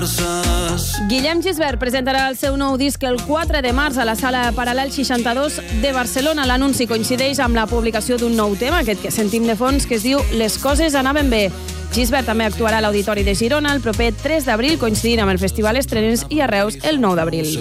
diverses. Guillem Gisbert presentarà el seu nou disc el 4 de març a la sala Paral·lel 62 de Barcelona. L'anunci coincideix amb la publicació d'un nou tema, aquest que sentim de fons, que es diu Les coses anaven bé. Gisbert també actuarà a l'Auditori de Girona el proper 3 d'abril, coincidint amb el Festival Estrenes, i a Reus el 9 d'abril.